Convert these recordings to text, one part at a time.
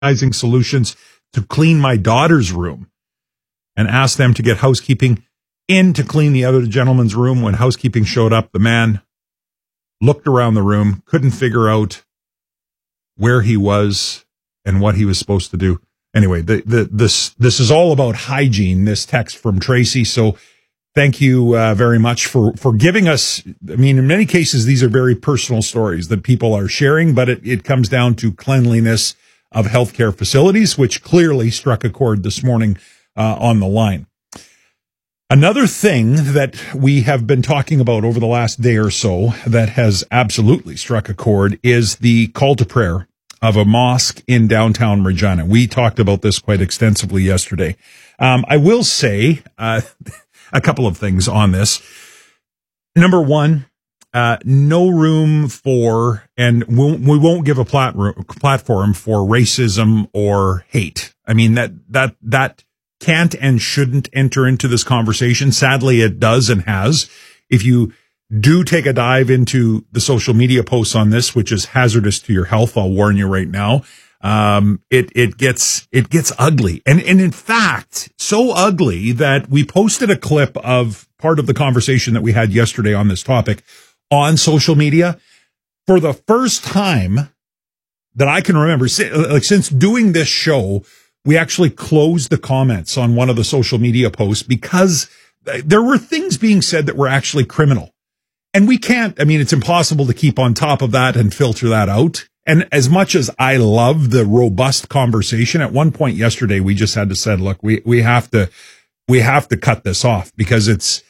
solutions to clean my daughter's room and asked them to get housekeeping in to clean the other gentleman's room. When housekeeping showed up, the man looked around the room, couldn't figure out where he was and what he was supposed to do. Anyway, this is all about hygiene, this text from Tracy. So thank you very much for giving us, I mean, in many cases, these are very personal stories that people are sharing, but it comes down to cleanliness of healthcare facilities, which clearly struck a chord this morning on the line. Another thing that we have been talking about over the last day or so that has absolutely struck a chord is the call to prayer of a mosque in downtown Regina. We talked about this quite extensively yesterday. I will say a couple of things on this. Number one, no room for, and we won't give a platform for racism or hate. I mean, that can't and shouldn't enter into this conversation. Sadly, it does and has. If you do take a dive into the social media posts on this, which is hazardous to your health, I'll warn you right now. It gets ugly. And in fact, so ugly that we posted a clip of part of the conversation that we had yesterday on this topic on social media. For the first time that I can remember, since doing this show, we actually closed the comments on one of the social media posts because there were things being said that were actually criminal. And we can't, I mean, it's impossible to keep on top of that and filter that out. And as much as I love the robust conversation, at one point yesterday, we just had to say, look, we have to cut this off because it's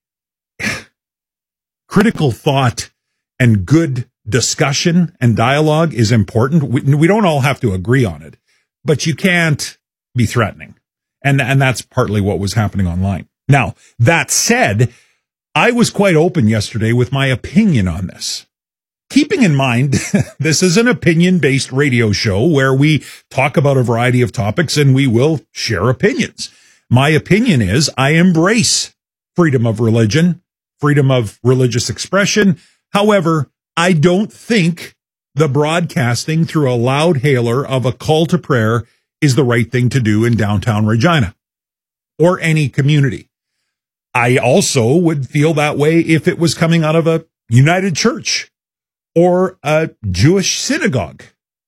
critical thought and good discussion and dialogue is important. We don't all have to agree on it, but you can't be threatening. And that's partly what was happening online. Now, that said, I was quite open yesterday with my opinion on this. Keeping in mind, this is an opinion-based radio show where we talk about a variety of topics and we will share opinions. My opinion is I embrace freedom of religion, freedom of religious expression. However, I don't think the broadcasting through a loud hailer of a call to prayer is the right thing to do in downtown Regina or any community. I also would feel that way if it was coming out of a United Church or a Jewish synagogue.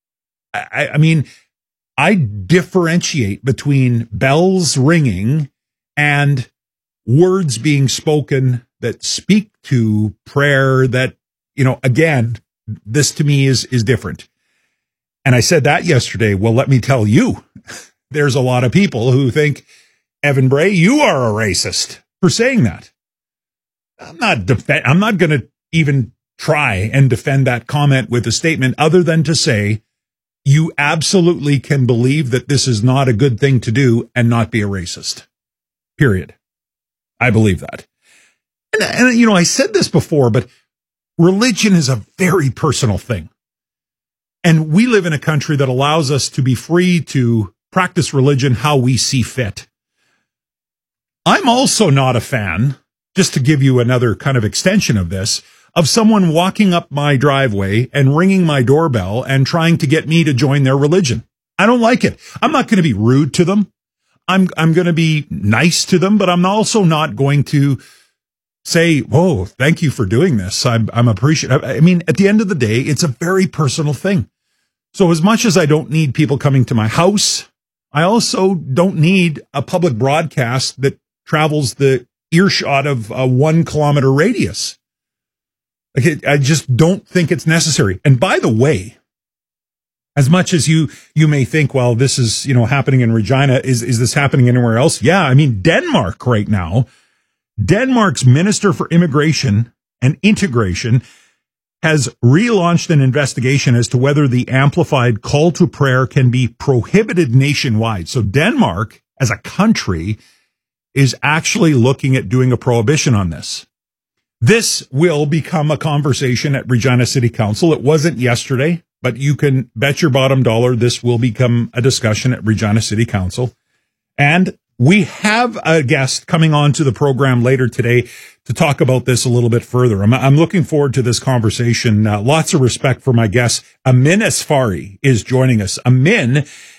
I mean, I differentiate between bells ringing and words being spoken that speak to prayer that, you know, again, this to me is different. And I said that yesterday. Well, let me tell you, there's a lot of people who think, Evan Bray, you are a racist for saying that. I'm not going to even try and defend that comment with a statement other than to say, you absolutely can believe that this is not a good thing to do and not be a racist. Period. I believe that. And you know, I said this before, but religion is a very personal thing. And we live in a country that allows us to be free to practice religion how we see fit. I'm also not a fan, just to give you another kind of extension of this, of someone walking up my driveway and ringing my doorbell and trying to get me to join their religion. I don't like it. I'm not going to be rude to them. I'm going to be nice to them, but I'm also not going to say, "Oh, thank you for doing this. I'm appreciative." I mean, at the end of the day, it's a very personal thing. So as much as I don't need people coming to my house, I also don't need a public broadcast that travels the earshot of a 1 kilometer radius. I just don't think it's necessary. And by the way, as much as you may think, well, this is, you know, happening in Regina, is this happening anywhere else? Yeah, I mean, Denmark right now, Denmark's Minister for Immigration and Integration has relaunched an investigation as to whether the amplified call to prayer can be prohibited nationwide. So Denmark, as a country, is actually looking at doing a prohibition on this. This will become a conversation at Regina City Council. It wasn't yesterday, but you can bet your bottom dollar this will become a discussion at Regina City Council. And We have a guest coming on to the program later today to talk about this a little bit further. I'm looking forward to this conversation. Lots of respect for my guest. Amin Asfari is joining us. Amin